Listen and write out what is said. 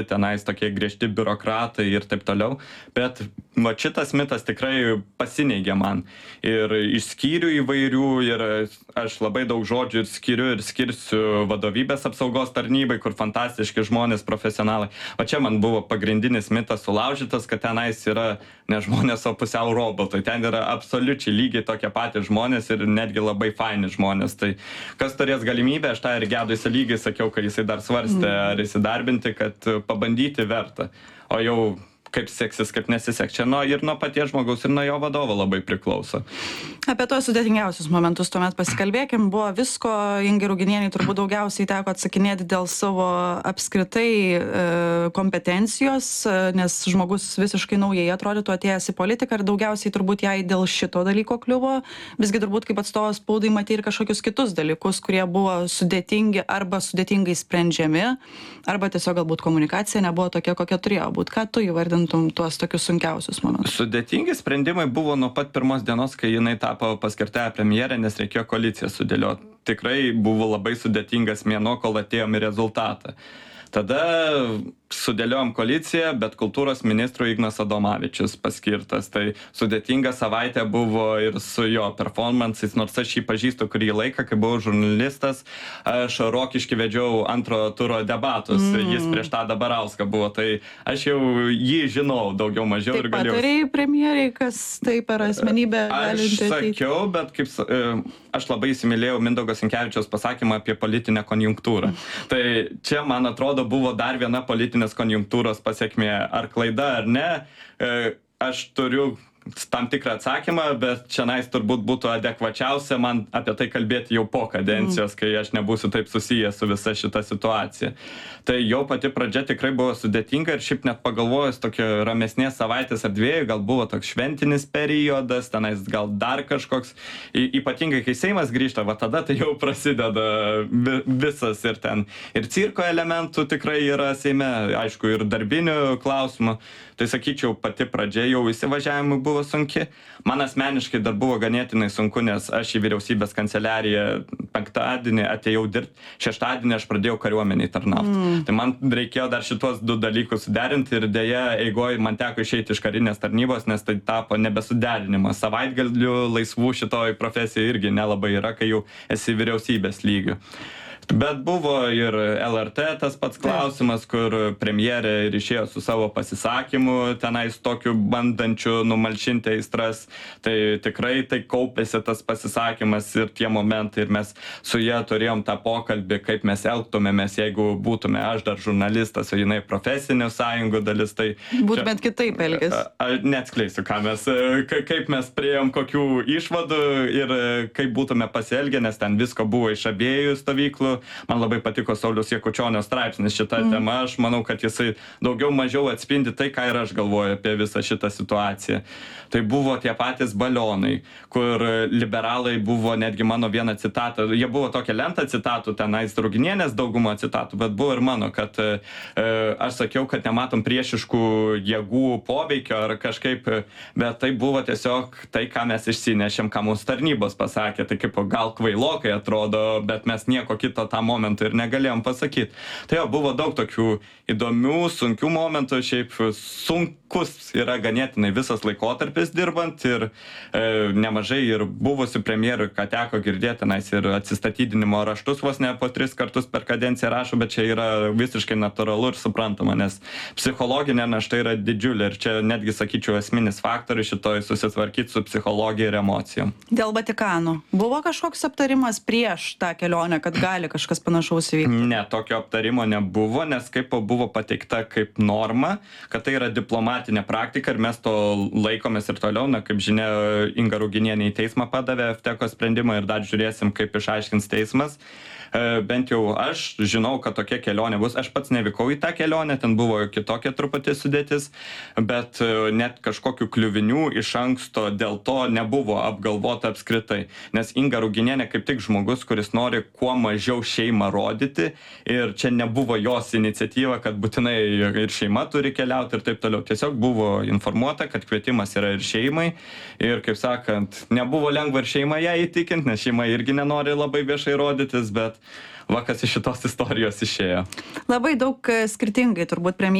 tenais tokie griežti biurokratai ir taip toliau, bet va šitas mitas tikrai pasineigia man. Ir iš skyrių įvairių, ir aš labai daug žodžių skiriu ir skirsiu vadovybės apsaugos tarnybai, kur fantastiški žmonės, profesionalai. O čia man buvo pagrindinis mitas sulaužytas, kad tenais yra ne žmonės, o pusiau robotai. Ten yra absoliučiai lygiai tokie patys žmonės ir netgi labai faini žmonės. Tai kas turės galimybę, aš tą ir Gedui Salygai sakiau, kai jisai dar svarstė, ar įsidarbinti, kad pabandyti verta. O jau kaip seksis, kaip nesiseks. Čia ir nuo paties žmogaus, ir nuo jo vadovo labai priklauso. Apie tos sudėtingiausius momentus tuomet pasikalbėkim. Buvo visko, Ingai Ruginienei turbūt daugiausiai teko atsakinėti dėl savo apskritai kompetencijos, nes žmogus visiškai naujai atrodytų atėjęs į politiką ir daugiausiai turbūt jai dėl šito dalyko kliuvo. Visgi turbūt kaip atstovas spaudai matė ir kažkokius kitus dalykus, kurie buvo sudėtingi arba sudėtingai sprendžiami, arba tiesiog galbūt komunikacija nebuvo tokia, kokia turėjo būti. Ką tu įvardintum tuos tokius sunkiausius momentus? Sudėtingi sprendimai buvo nuo pat pirmos dienos, kai jinai tapo paskirtąja premjerė, nes reikėjo koaliciją sudėlioti. Tikrai buvo labai sudėtingas mėnuo, kol atėjom į rezultatą. Tada sudėliojom koaliciją, bet kultūros ministru Ignas Adomavičius paskirtas. Tai sudėtinga savaitė buvo ir su jo performances, nors aš jį pažįstu kurį laiką, kai buvau žurnalistas, aš Rokiškį vedžiau antro turo debatus, jis prieš tą Dabarauską buvo, tai aš jau jį žinau daugiau mažiau ir galėjau. Patarėjai premjeriai, kas tai per asmenybę galinti ateiti? Aš sakiau, bet aš labai įsimylėjau Mindaugo Sinkevičiaus pasakymą apie politinę konjunktūrą. Tai čia, man atrodo, buvo dar viena politinės konjunktūros pasiekmė, ar klaida, ar ne. Aš turiu tam tikrą atsakymą, bet čianais turbūt būtų adekvačiausia man apie tai kalbėti jau po kadencijos, kai aš nebūsiu taip susijęs su visa šita situacija. Tai jau pati pradžia tikrai buvo sudėtinga ir šiaip net pagalvojus tokio ramesnės savaitės ar dviejų, gal buvo toks šventinis periodas, tenais gal dar kažkoks, ypatingai kai Seimas grįžta, va tada tai jau prasideda visas ir ten. Ir cirko elementų tikrai yra Seime, aišku, ir darbinių klausimų. Tai sakyčiau, pati pradžia jau įsivažiavimui buvo sunki. Man asmeniškai dar buvo ganėtinai sunku, nes aš į vyriausybės kanceliariją penktadienį atėjau dirbti, šeštadienį aš pradėjau kariuomeniai tarnauti. Tai man reikėjo dar šitos du dalykus suderinti ir dėja eigoje man teko išeiti iš karinės tarnybos, nes tai tapo nebesuderinimas. Savaitgalių laisvų šitoj profesijai irgi nelabai yra, kai jau esi vyriausybės lygių. Bet buvo ir LRT tas pats klausimas, kur premjerė ir išėjo su savo pasisakymu, tenais tokiu bandančiu numalšinti aistras. Tai tikrai tai kaupėsi tas pasisakymas ir tie momentai. Ir mes su ja turėjom tą pokalbį, kaip mes elgtumėmės, jeigu būtume aš dar žurnalistas, o jinai profesinių sąjungų dalis. Tai būtumėt kitaip elgęs. Neatskleisiu, kaip mes priėjom kokių išvadų ir kaip būtume pasielgę, nes ten visko buvo iš abiejų stovyklų. Man labai patiko Sauliaus Jakučionio straipsnis šitą temą. Aš manau, kad jisai daugiau mažiau atspindi tai, ką ir aš galvoju apie visą šitą situaciją. Tai buvo tie patys balionai, kur liberalai buvo netgi mano vieną citatą. Jie buvo tokia lenta citatų, tenais Ruginienės dauguma citatų, bet buvo ir mano, kad aš sakiau, kad nematom priešiškų jėgų poveikio ar kažkaip, bet tai buvo tiesiog tai, ką mes išsinešėm, ką mūsų tarnybos pasakė. Tai kaip gal kvailokai atrodo, bet mes nieko kito tą momentą ir negalėjom pasakyti. Tai jau buvo daug tokių įdomių, sunkių momentų, šiaip sunkus yra ganėtinai visas laikotarpis dirbant ir nemažai ir buvusių premjerų, ką teko girdėti, ir atsistatydinimo raštus vos ne po 3 kartus per kadenciją rašo, bet čia yra visiškai natūralu ir suprantama, nes psichologinė našta yra didžiulė ir čia netgi, sakyčiau, esminis faktorius šitoj susitvarkyti su psichologija ir emocijom. Dėl Vatikano. Buvo kažkoks aptarimas prieš tą kelionę, kad gali kažkas panašaus įvykti? Ne, tokio aptarimo nebuvo, nes kaip buvo pateikta kaip norma, kad tai yra diplomatinė praktika ir mes to laikomės ir toliau. Na, kaip žinia, Inga Ruginienė į teismą padavė FTECO sprendimą ir dar žiūrėsim, kaip išaiškins teismas. Bent jau aš žinau, kad tokia kelionė bus. Aš pats nevykau į tą kelionę, ten buvo kitokia truputį sudėtis, bet net kažkokių kliuvinių iš anksto dėl to nebuvo apgalvota apskritai. Nes Inga Ruginienė kaip tik žmogus, kuris nori kuo mažiau šeimą rodyti ir čia nebuvo jos iniciatyva, kad būtinai ir šeima turi keliauti ir taip toliau. Tiesiog buvo informuota, kad kvietimas yra ir šeimai ir, kaip sakant, nebuvo lengva ir šeimą ją įtikinti, nes šeima irgi nenori labai viešai rodytis, bet va kas iš šitos istorijos išėjo. Labai daug skirtingai turbūt premjeras